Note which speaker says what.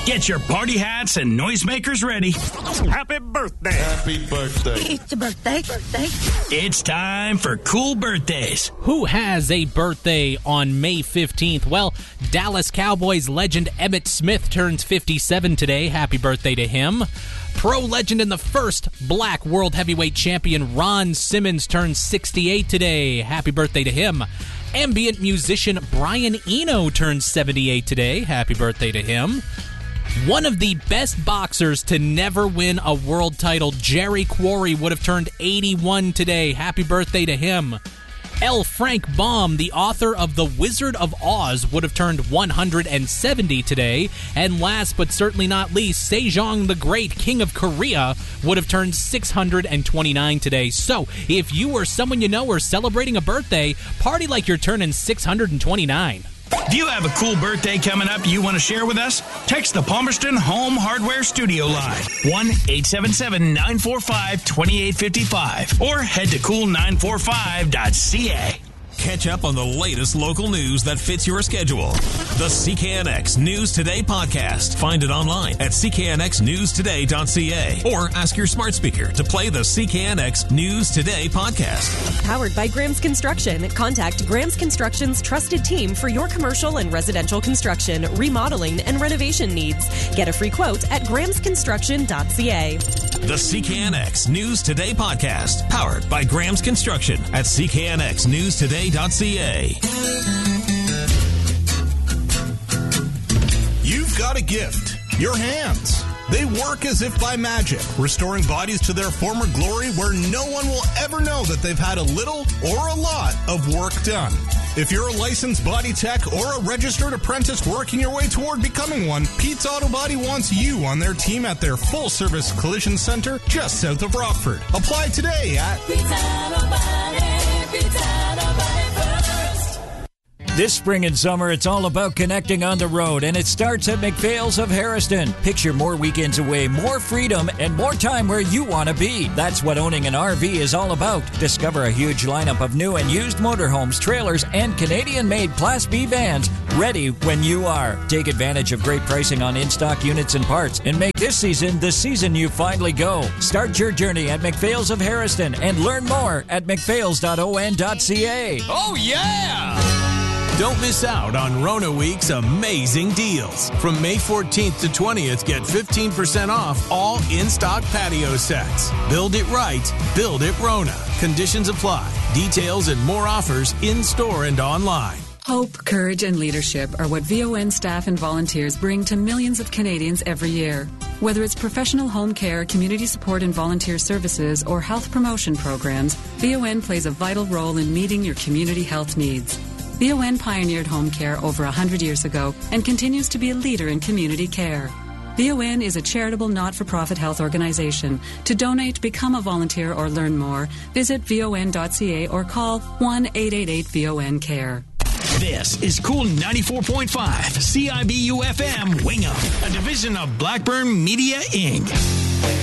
Speaker 1: Get your party hats and noisemakers ready.
Speaker 2: Happy birthday.
Speaker 3: Happy birthday.
Speaker 4: It's a birthday.
Speaker 1: It's time for Cool Birthdays.
Speaker 5: Who has a birthday on May 15th? Well, Dallas Cowboys legend Emmitt Smith turns 57 today. Happy birthday to him. Pro legend and the first black world heavyweight champion Ron Simmons turns 68 today. Happy birthday to him. Ambient musician Brian Eno turns 78 today. Happy birthday to him. One of the best boxers to never win a world title, Jerry Quarry, would have turned 81 today. Happy birthday to him. L. Frank Baum, the author of The Wizard of Oz, would have turned 170 today. And last but certainly not least, Sejong the Great, King of Korea, would have turned 629 today. So, if you or someone you know are celebrating a birthday, party like you're turning 629.
Speaker 1: Do you have a cool birthday coming up you want to share with us? Text the Palmerston Home Hardware Studio line, 1-877-945-2855, or head to cool945.ca.
Speaker 6: Catch up on the latest local news that fits your schedule. The CKNX News Today podcast. Find it online at cknxnewstoday.ca or ask your smart speaker to play the CKNX News Today podcast.
Speaker 7: Powered by Graham's Construction. Contact Graham's Construction's trusted team for your commercial and residential construction, remodeling, and renovation needs. Get a free quote at grahamsconstruction.ca.
Speaker 6: The CKNX News Today podcast. Powered by Graham's Construction at cknxnewstoday.ca.
Speaker 8: You've got a gift. Your hands. They work as if by magic, restoring bodies to their former glory where no one will ever know that they've had a little or a lot of work done. If you're a licensed body tech or a registered apprentice working your way toward becoming one, Pete's Auto Body wants you on their team at their full-service collision center just south of Rockford. Apply today at
Speaker 9: Pete's Auto Body, Pete's Auto Body first.
Speaker 10: This spring and summer, it's all about connecting on the road, and it starts at McPhail's of Harrison. Picture more weekends away, more freedom, and more time where you want to be. That's what owning an RV is all about. Discover a huge lineup of new and used motorhomes, trailers, and Canadian-made Class B vans ready when you are. Take advantage of great pricing on in-stock units and parts, and make this season the season you finally go. Start your journey at McPhail's of Harrison and learn more at mcphails.on.ca.
Speaker 6: Oh, yeah! Don't miss out on Rona Week's amazing deals. From May 14th to 20th, get 15% off all in-stock patio sets. Build it right. Build it Rona. Conditions apply. Details and more offers in-store and online.
Speaker 11: Hope, courage, and leadership are what VON staff and volunteers bring to millions of Canadians every year. Whether it's professional home care, community support and volunteer services, or health promotion programs, VON plays a vital role in meeting your community health needs. VON pioneered home care over 100 years ago and continues to be a leader in community care. VON is a charitable not-for-profit health organization. To donate, become a volunteer, or learn more, visit von.ca or call 1-888-VON-CARE.
Speaker 1: This is Cool 94.5 CIBU FM Wingham, a division of Blackburn Media Inc.